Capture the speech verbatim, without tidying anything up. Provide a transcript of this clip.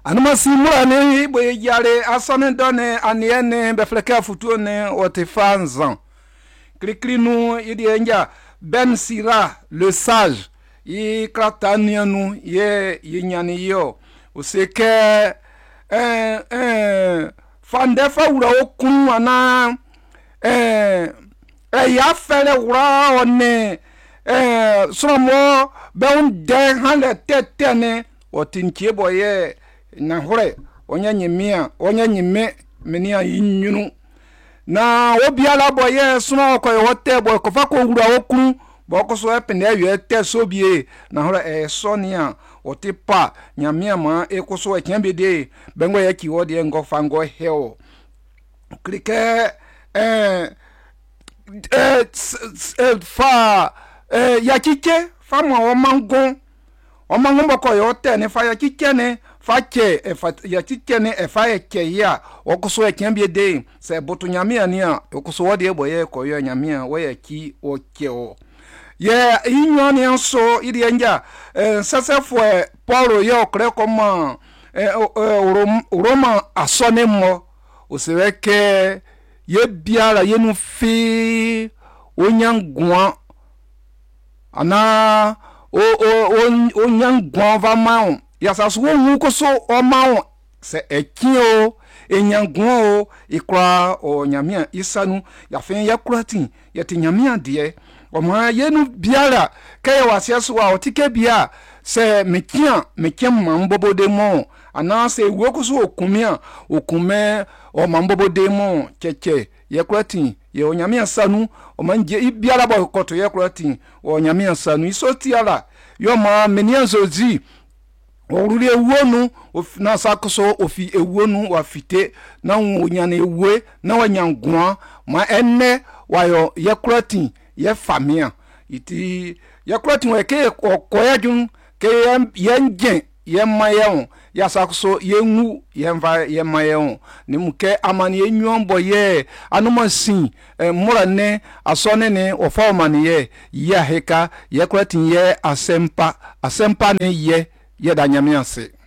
Anuma simura ne boye yare asane done aniene befleka futu ne otefanzan. Krikri nou idi enja Ben Sira le sage i kratania nou ye yinyani yo. Useke eh eh fandefa ura okun ana eh eh ya fele ura one eh somo be un de han le tete ne otinkie boye na hore onya nyimia onya nyime menia yinyunu na obiala boye suno ko yote boy ko fa ko wura okun bo ko so epene awie te so bie na hore e sonia otipa nyamia ma e ko so e kiambede bengo ya ki wode ngo fa ngo heo klike eh eh fa eh ya kike fa mo o mangon o mangon bo ko yote ne fa ya kike ne fa ke e fa ya kike ne e fa e ke ya o ko so e kiambede se boto nyamia ni a o ko so wode e boye ko yo nyamia wo ya ki o ke o ye inyoni anso idi enja eh, sase fwe Paulo ye okre koma eh, eh, Roma asone mo oseweke ye biara ye nu fi onyangwa ana o o onyangwa va maun ya sasu wo ko so o maun se ekio enyangwa o ikra o nyamia isanu ya fen ya kurati ya tinyamia de Oma yenu biara kaya wasiasu wa otike bia se mekia mekia mambobo demo ana se wokusu okumia okume o mambobo demo cheche yekwati ye onyamia sanu o manje ibiara bo koto yekwati o onyamia sanu isotiala yo ma menia zozi oruri ewonu na sakoso ofi ewonu wa fite na wonyane ewe na wanyangwa ma enne wayo yekwati ye famia iti yakrati weke okoyajun ke yenje ye mayon ya sakso ye ngu ye mva ye mayon ni muke amani enyombo ye anumasin eh, morane asone ne ofa mani ye ya heka yakrati ye asempa asempa ne ye ye danyamianse